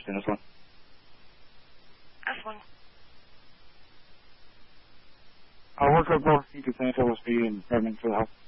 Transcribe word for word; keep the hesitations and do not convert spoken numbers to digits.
in this one? S one. I'll work up both you can San Antonio Speed and Redmond for the help.